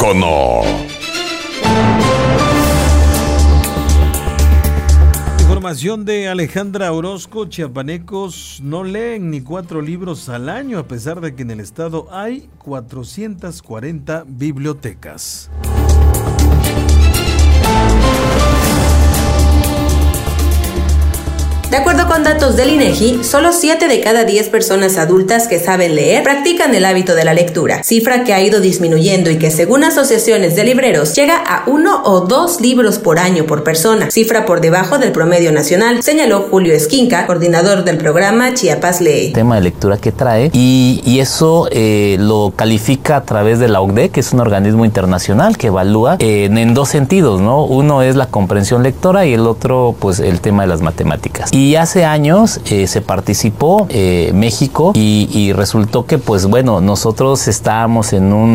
teléfono. Información de Alejandra Orozco: chiapanecos no leen ni 4 libros al año, a pesar de que en el estado hay 440 bibliotecas. De acuerdo con datos del INEGI, solo 7 de cada 10 personas adultas que saben leer practican el hábito de la lectura, cifra que ha ido disminuyendo y que, según asociaciones de libreros, llega a 1 o 2 libros por año por persona, cifra por debajo del promedio nacional, señaló Julio Esquinca, coordinador del programa Chiapas Lee. Tema de lectura que trae y eso lo califica a través de la OCDE, que es un organismo internacional que evalúa en 2 sentidos, ¿no? Uno es la comprensión lectora y el otro, pues, el tema de las matemáticas. Y hace años se participó México y resultó que, pues bueno, nosotros estábamos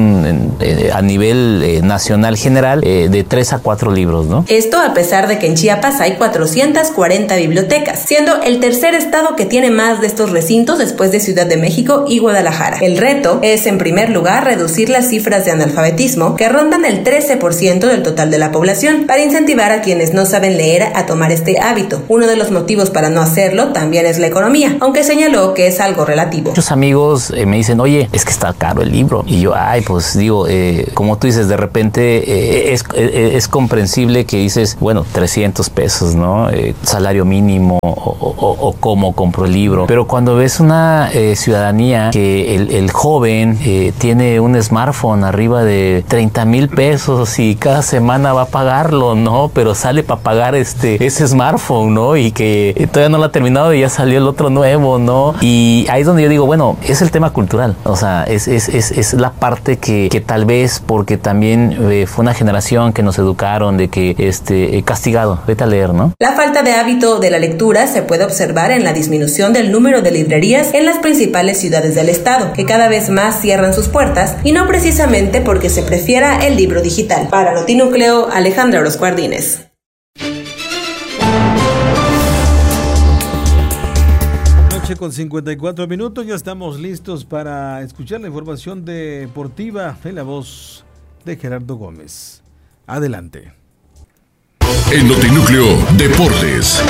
a nivel nacional general de 3 a 4 libros, ¿no? Esto a pesar de que en Chiapas hay 440 bibliotecas, siendo el tercer estado que tiene más de estos recintos después de Ciudad de México y Guadalajara. El reto es, en primer lugar, reducir las cifras de analfabetismo, que rondan el 13% del total de la población, para incentivar a quienes no saben leer a tomar este hábito. Uno de los motivos para no hacerlo también es la economía, aunque señaló que es algo relativo. Muchos amigos me dicen, oye, es que está caro el libro. Y yo, pues digo, como tú dices, de repente es comprensible que dices, bueno, 300 pesos, ¿no? Salario mínimo o cómo compro el libro. Pero cuando ves una ciudadanía que el joven tiene un smartphone arriba de 30,000 pesos y cada semana va a pagarlo, ¿no? Pero sale para pagar ese smartphone, ¿no? Y que todavía no lo ha terminado y ya salió el otro nuevo, ¿no? Y ahí es donde yo digo, bueno, es el tema cultural. O sea, es la parte que tal vez porque también fue una generación que nos educaron de que castigado, vete a leer, ¿no? La falta de hábito de la lectura se puede observar en la disminución del número de librerías en las principales ciudades del estado, que cada vez más cierran sus puertas, y no precisamente porque se prefiera el libro digital. Para Notinúcleo, Alejandra Orozco Ardínez. Con 54 minutos, ya estamos listos para escuchar la información deportiva en la voz de Gerardo Gómez. Adelante. En Notinúcleo Deportes.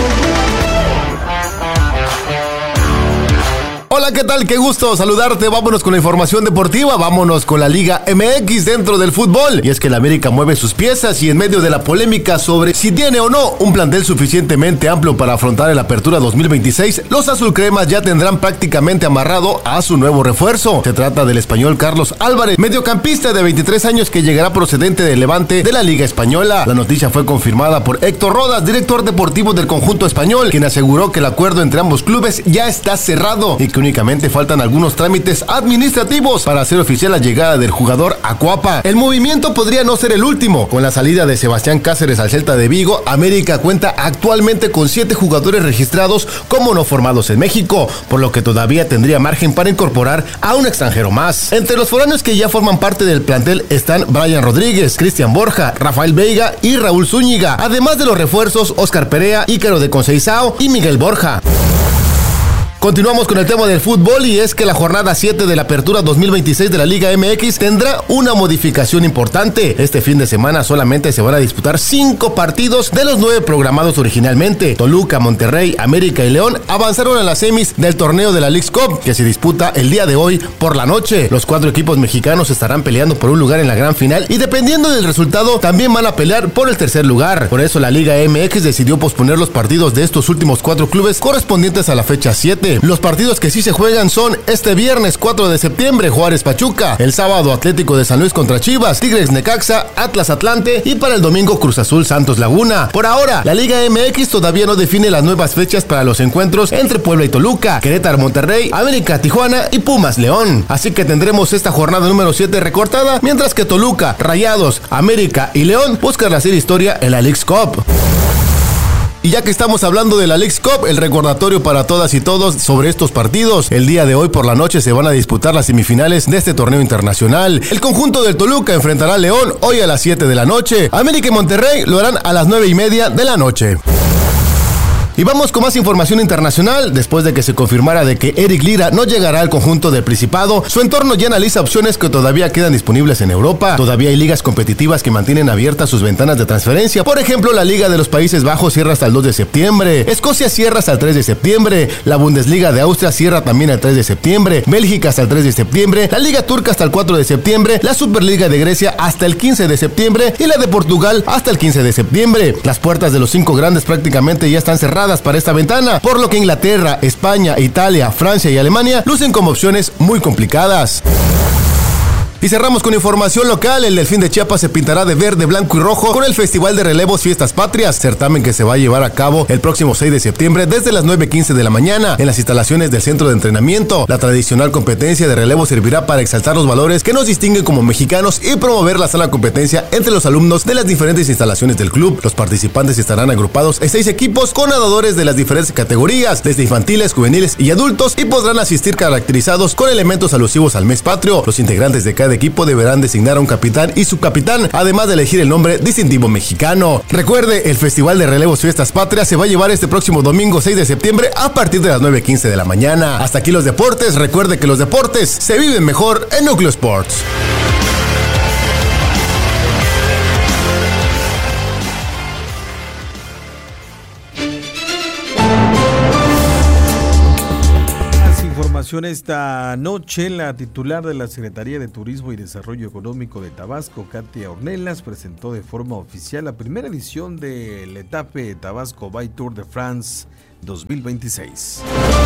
Hola, ¿qué tal? Qué gusto saludarte. Vámonos con la información deportiva, vámonos con la Liga MX dentro del fútbol. Y es que la América mueve sus piezas y en medio de la polémica sobre si tiene o no un plantel suficientemente amplio para afrontar el Apertura 2026, los azulcremas ya tendrán prácticamente amarrado a su nuevo refuerzo. Se trata del español Carlos Álvarez, mediocampista de 23 años que llegará procedente del Levante de la Liga Española. La noticia fue confirmada por Héctor Rodas, director deportivo del conjunto español, quien aseguró que el acuerdo entre ambos clubes ya está cerrado y que únicamente faltan algunos trámites administrativos para hacer oficial la llegada del jugador a Cuapa. El movimiento podría no ser el último. Con la salida de Sebastián Cáceres al Celta de Vigo, América cuenta actualmente con 7 jugadores registrados como no formados en México, por lo que todavía tendría margen para incorporar a un extranjero más. Entre los foráneos que ya forman parte del plantel están Brian Rodríguez, Cristian Borja, Rafael Veiga y Raúl Zúñiga, además de los refuerzos Óscar Perea, Ícaro de Conceizao y Miguel Borja. Continuamos con el tema del fútbol y es que la jornada 7 de la Apertura 2026 de la Liga MX tendrá una modificación importante. Este fin de semana solamente se van a disputar 5 partidos de los 9 programados originalmente. Toluca, Monterrey, América y León avanzaron a las semis del torneo de la Leagues Cup, que se disputa el día de hoy por la noche. Los 4 equipos mexicanos estarán peleando por un lugar en la gran final y dependiendo del resultado también van a pelear por el tercer lugar. Por eso la Liga MX decidió posponer los partidos de estos últimos 4 clubes correspondientes a la fecha 7. Los partidos que sí se juegan son este viernes 4 de septiembre, Juárez Pachuca, el sábado Atlético de San Luis contra Chivas, Tigres Necaxa, Atlas Atlante y para el domingo Cruz Azul Santos Laguna. Por ahora, la Liga MX todavía no define las nuevas fechas para los encuentros entre Puebla y Toluca, Querétaro Monterrey, América Tijuana y Pumas León. Así que tendremos esta jornada número 7 recortada, mientras que Toluca, Rayados, América y León buscan hacer historia en la Leagues Cup. Y ya que estamos hablando de la Leagues Cup, el recordatorio para todas y todos sobre estos partidos. El día de hoy por la noche se van a disputar las semifinales de este torneo internacional. El conjunto del Toluca enfrentará a León hoy a las 7 de la noche. América y Monterrey lo harán a las 9:30 de la noche. Y vamos con más información internacional. Después de que se confirmara de que Eric Lira no llegará al conjunto del Principado, su entorno ya analiza opciones que todavía quedan disponibles en Europa. Todavía hay ligas competitivas que mantienen abiertas sus ventanas de transferencia. Por ejemplo, la Liga de los Países Bajos cierra hasta el 2 de septiembre. Escocia cierra hasta el 3 de septiembre. La Bundesliga de Austria cierra también el 3 de septiembre. Bélgica hasta el 3 de septiembre. La Liga Turca hasta el 4 de septiembre. La Superliga de Grecia hasta el 15 de septiembre. Y la de Portugal hasta el 15 de septiembre. Las puertas de los 5 grandes prácticamente ya están cerradas para esta ventana, por lo que Inglaterra, España, Italia, Francia y Alemania lucen como opciones muy complicadas. Y cerramos con información local. El Delfín de Chiapas se pintará de verde, blanco y rojo con el Festival de Relevos Fiestas Patrias, certamen que se va a llevar a cabo el próximo 6 de septiembre desde las 9:15 de la mañana en las instalaciones del centro de entrenamiento. La tradicional competencia de relevo servirá para exaltar los valores que nos distinguen como mexicanos y promover la sana competencia entre los alumnos de las diferentes instalaciones del club. Los participantes estarán agrupados en 6 equipos con nadadores de las diferentes categorías, desde infantiles, juveniles y adultos, y podrán asistir caracterizados con elementos alusivos al mes patrio. Los integrantes de cada equipo deberán designar a un capitán y subcapitán, además de elegir el nombre distintivo mexicano. Recuerde, el Festival de Relevos Fiestas Patrias se va a llevar este próximo domingo 6 de septiembre a partir de las 9:15 de la mañana. Hasta aquí los deportes. Recuerde que los deportes se viven mejor en Núcleo Sports. Esta noche, la titular de la Secretaría de Turismo y Desarrollo Económico de Tabasco, Katia Ornelas, presentó de forma oficial la primera edición del Etape Tabasco by Tour de France 2026.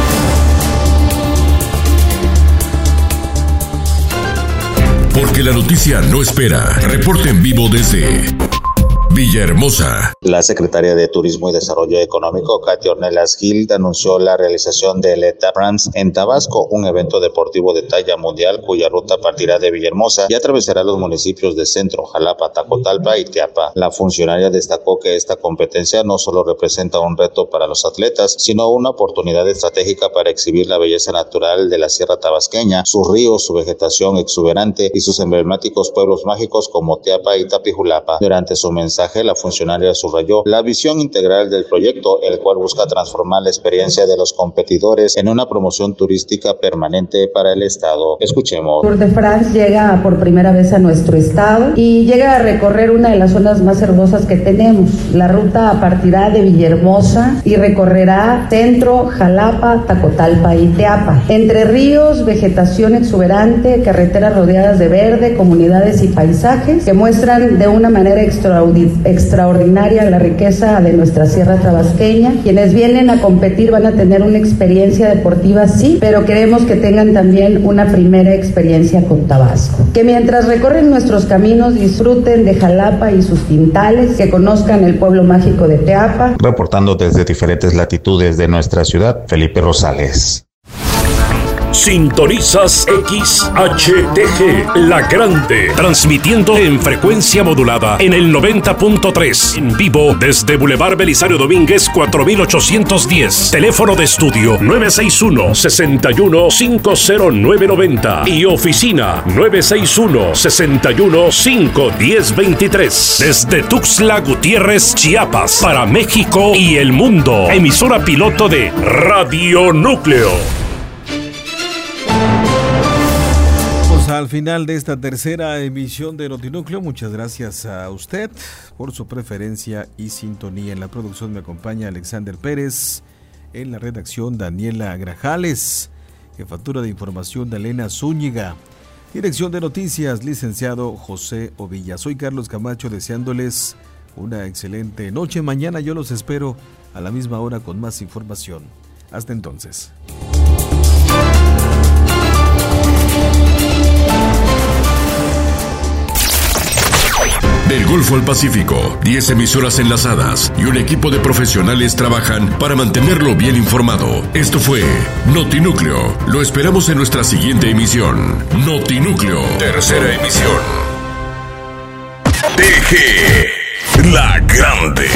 Porque la noticia no espera. Reporte en vivo desde Villahermosa. La secretaria de Turismo y Desarrollo Económico, Katia Ornelas Gil, anunció la realización del Etape France en Tabasco, un evento deportivo de talla mundial cuya ruta partirá de Villahermosa y atravesará los municipios de Centro, Jalapa, Tacotalpa y Teapa. La funcionaria destacó que esta competencia no solo representa un reto para los atletas, sino una oportunidad estratégica para exhibir la belleza natural de la Sierra Tabasqueña, sus ríos, su vegetación exuberante y sus emblemáticos pueblos mágicos como Teapa y Tapijulapa. Durante su mensaje, la funcionaria subrayó la visión integral del proyecto, el cual busca transformar la experiencia de los competidores en una promoción turística permanente para el estado. Escuchemos. Tour de France llega por primera vez a nuestro estado y llega a recorrer una de las zonas más hermosas que tenemos. La ruta partirá de Villahermosa y recorrerá Centro, Jalapa, Tacotalpa y Teapa. Entre ríos, vegetación exuberante, carreteras rodeadas de verde, comunidades y paisajes que muestran de una manera extraordinaria la riqueza de nuestra Sierra Tabasqueña. Quienes vienen a competir van a tener una experiencia deportiva, sí, pero queremos que tengan también una primera experiencia con Tabasco. Que mientras recorren nuestros caminos disfruten de Jalapa y sus tintales, que conozcan el pueblo mágico de Teapa. Reportando desde diferentes latitudes de nuestra ciudad, Felipe Rosales. Sintonizas XHTG, La Grande, transmitiendo en frecuencia modulada en el 90.3, en vivo desde Boulevard Belisario Domínguez 4810, teléfono de estudio 961-61-50990 y oficina 961-61-51023, desde Tuxtla Gutiérrez, Chiapas, para México y el mundo, emisora piloto de Radio Núcleo. Al final de esta tercera emisión de Notinúcleo, muchas gracias a usted por su preferencia y sintonía. En la producción me acompaña Alexander Pérez, en la redacción Daniela Grajales, jefatura de información de Elena Zúñiga, dirección de noticias licenciado José Ovilla. Soy Carlos Camacho, deseándoles una excelente noche. Mañana yo los espero a la misma hora con más información. Hasta entonces. Del Golfo al Pacífico, 10 emisoras enlazadas y un equipo de profesionales trabajan para mantenerlo bien informado. Esto fue Notinúcleo. Lo esperamos en nuestra siguiente emisión. Notinúcleo, tercera emisión. TG, La Grande.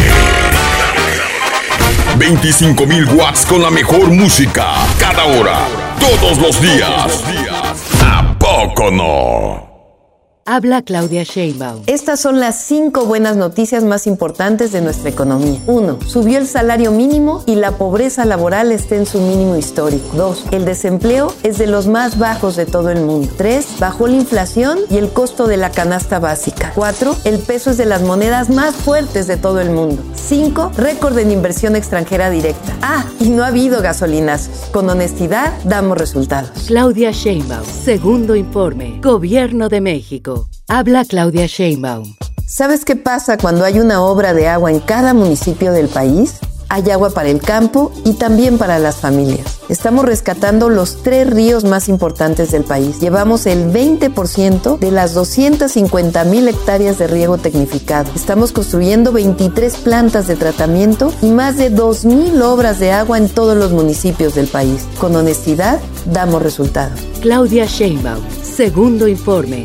25,000 watts con la mejor música, cada hora, todos los días. ¿A poco no? Habla Claudia Sheinbaum. Estas son las 5 buenas noticias más importantes de nuestra economía. 1. Subió el salario mínimo y la pobreza laboral está en su mínimo histórico. 2. El desempleo es de los más bajos de todo el mundo. 3. Bajó la inflación y el costo de la canasta básica. 4. El peso es de las monedas más fuertes de todo el mundo. 5. Récord en inversión extranjera directa. Y no ha habido gasolinazos. Con honestidad damos resultados. Claudia Sheinbaum. Segundo informe. Gobierno de México. Habla Claudia Sheinbaum. ¿Sabes qué pasa cuando hay una obra de agua en cada municipio del país? Hay agua para el campo y también para las familias. Estamos rescatando los 3 ríos más importantes del país. Llevamos el 20% de las 250,000 hectáreas de riego tecnificado. Estamos construyendo 23 plantas de tratamiento y más de 2,000 obras de agua en todos los municipios del país. Con honestidad, damos resultados. Claudia Sheinbaum. Segundo informe.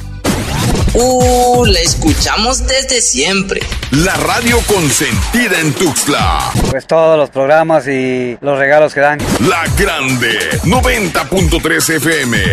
La escuchamos desde siempre. La radio consentida en Tuxtla. Pues todos los programas y los regalos que dan. La Grande, 90.3 FM.